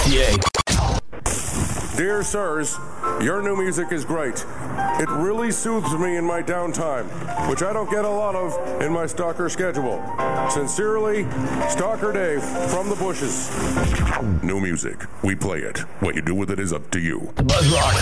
Dear sirs, your new music is great. It really soothes me in my downtime, which I don't get a lot of in my stalker schedule. Sincerely, Stalker Dave from the bushes. New music. We play it. What you do with it is up to you. Buzz Rock.